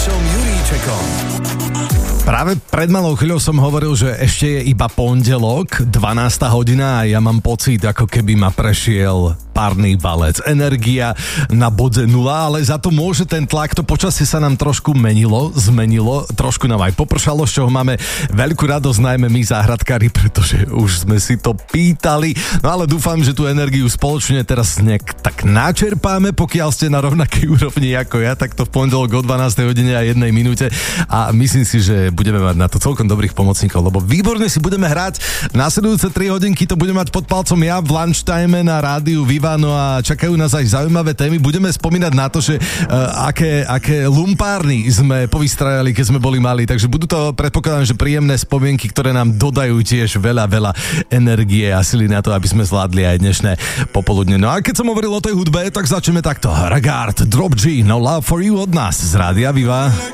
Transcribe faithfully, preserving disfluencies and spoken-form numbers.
Lukášom Juríčekom. Práve pred malou chvíľou som hovoril, že ešte je iba pondelok, dvanásta hodina a ja mám pocit, ako keby ma prešiel párny valec. Energia na bodze nula, ale za to môže ten tlak, to počasie sa nám trošku menilo, zmenilo, trošku nám aj popršalo, z čoho máme veľkú radosť, najmä my záhradkári, pretože už sme si to pýtali, no ale dúfam, že tú energiu spoločne teraz nejak tak načerpáme, pokiaľ ste na rovnakej úrovni ako ja, tak to v pondelok o dvanástej hodine a jednej minúte a myslím si, že budeme mať na to celkom dobrých pomocníkov, lebo výborne si budeme hrať. Nasledujúce tri hodinky to budem mať pod palcom ja v lunchtime na rádiu Viva, no a čakajú nás aj zaujímavé témy. Budeme spomínať na to, že uh, aké, aké lumpárny sme povystrajali, keď sme boli mali, takže budú to, predpokladám, že príjemné spomienky, ktoré nám dodajú tiež veľa, veľa energie a sily na to, aby sme zvládli aj dnešné popoludne. No a keď som hovoril o tej hudbe, tak začneme takto. Regard, Drop G, No Love For You od nás z rádia Viva.